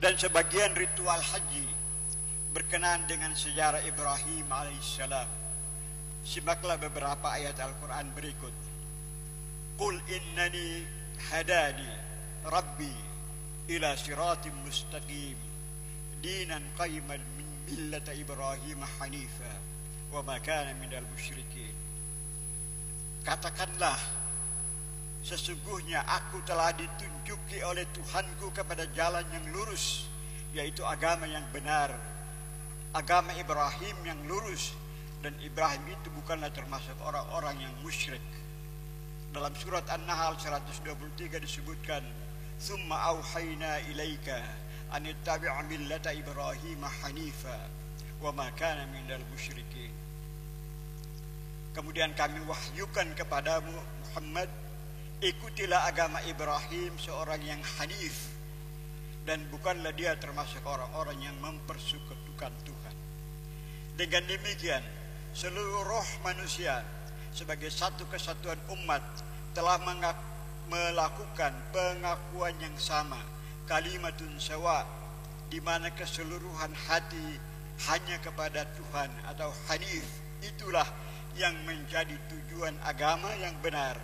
dan sebagian ritual haji berkenaan dengan sejarah Ibrahim alaihissalam. Simaklah beberapa ayat Al-Quran berikut. Qul innani hadani rabbi ila siratim mustaqim dinan qayyiman min millata Ibrahim hanifa wa ma kana minal musyrikin. Katakanlah, sesungguhnya aku telah ditunjuki oleh Tuhanku kepada jalan yang lurus, yaitu agama yang benar, agama Ibrahim yang lurus, dan Ibrahim itu bukanlah termasuk orang-orang yang musyrik. Dalam surat An-Nahl 123 disebutkan, "Tsumma auhayna ilaika an ittabi' millata Ibrahim hanifa wa ma kana minal musyrikin." Kemudian kami wahyukan kepadamu Muhammad, ikutilah agama Ibrahim, seorang yang hanif, dan bukanlah dia termasuk orang-orang yang mempersekutukan Tuhan. Dengan demikian, seluruh manusia sebagai satu kesatuan umat telah melakukan pengakuan yang sama, kalimatun sawa, di mana keseluruhan hati hanya kepada Tuhan atau hanif. Itulah yang menjadi tujuan agama yang benar.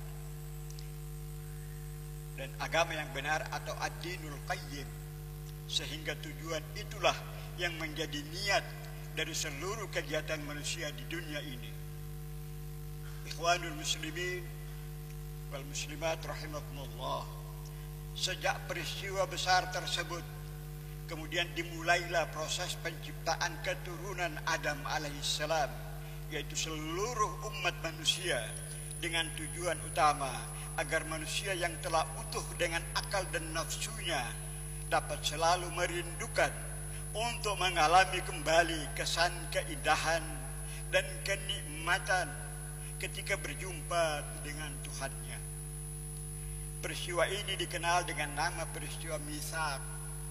Dan agama yang benar atau ad-dinul qayyim, sehingga tujuan itulah yang menjadi niat dari seluruh kegiatan manusia di dunia ini. Ikhwanul muslimin wal muslimat rahimakumullah, sejak peristiwa besar tersebut kemudian dimulailah proses penciptaan keturunan Adam alaihissalam, yaitu seluruh umat manusia, dengan tujuan utama agar manusia yang telah utuh dengan akal dan nafsunya dapat selalu merindukan untuk mengalami kembali kesan keindahan dan kenikmatan ketika berjumpa dengan Tuhannya. Peristiwa ini dikenal dengan nama peristiwa Mitsaq,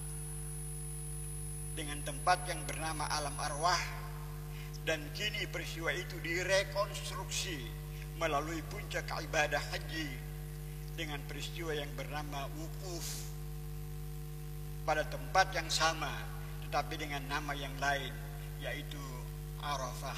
dengan tempat yang bernama alam arwah, dan kini peristiwa itu direkonstruksi melalui puncak ibadah haji dengan peristiwa yang bernama wukuf pada tempat yang sama tetapi dengan nama yang lain, yaitu Arafah.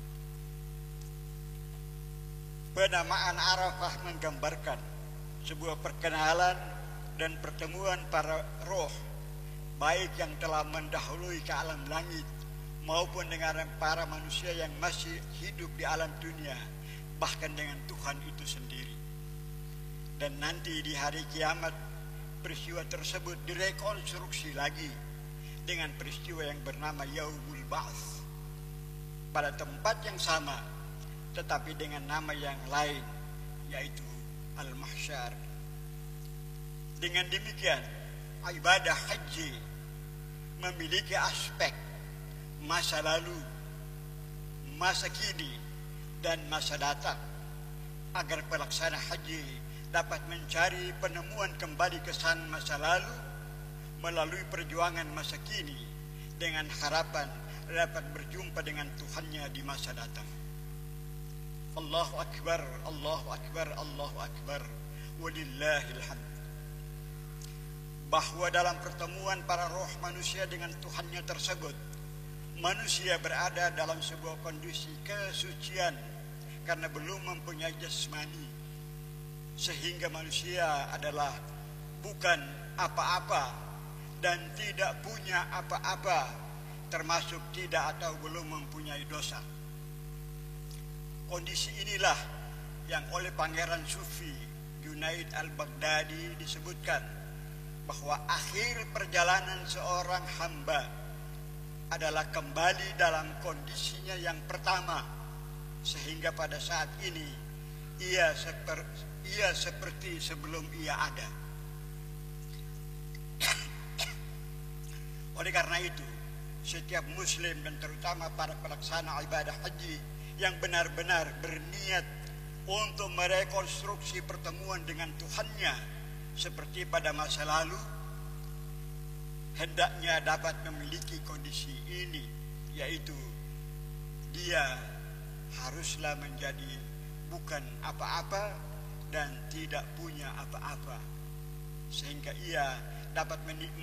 Penamaan Arafah menggambarkan sebuah perkenalan dan pertemuan para roh, baik yang telah mendahului ke alam langit maupun dengan para manusia yang masih hidup di alam dunia, bahkan dengan Tuhan itu sendiri. Dan nanti di hari kiamat, peristiwa tersebut direkonstruksi lagi dengan peristiwa yang bernama Yaumul Ba'ts pada tempat yang sama tetapi dengan nama yang lain, yaitu Al-Mahsyar. Dengan demikian, ibadah haji memiliki aspek masa lalu, masa kini, dan masa datang, agar pelaksana haji dapat mencari penemuan kembali kesan masa lalu melalui perjuangan masa kini dengan harapan dapat berjumpa dengan Tuhannya di masa datang. Allahu Akbar, Allahu Akbar, Allahu Akbar, walillahil hamd. Bahwa dalam pertemuan para roh manusia dengan Tuhannya tersebut, manusia berada dalam sebuah kondisi kesucian karena belum mempunyai jasmani, sehingga manusia adalah bukan apa-apa dan tidak punya apa-apa, termasuk tidak atau belum mempunyai dosa. Kondisi inilah yang oleh Pangeran Sufi Junaid al-Baghdadi disebutkan bahwa akhir perjalanan seorang hamba adalah kembali dalam kondisinya yang pertama, sehingga pada saat ini ia seperti sebelum ia ada. Oleh karena itu, setiap muslim dan terutama para pelaksana ibadah haji yang benar-benar berniat untuk merekonstruksi pertemuan dengan Tuhannya seperti pada masa lalu, hendaknya dapat memiliki kondisi ini, yaitu dia haruslah menjadi bukan apa-apa dan tidak punya apa-apa, sehingga ia dapat menikmati